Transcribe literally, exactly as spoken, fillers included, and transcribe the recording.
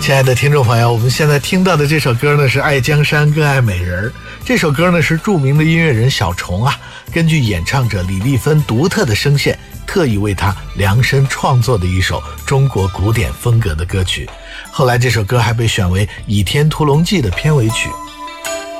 亲爱的听众朋友，我们现在听到的这首歌呢是《爱江山更爱美人》。这首歌呢是著名的音乐人小虫啊，根据演唱者李丽芬独特的声线，特意为他量身创作的一首中国古典风格的歌曲。后来这首歌还被选为《倚天屠龙记》的片尾曲。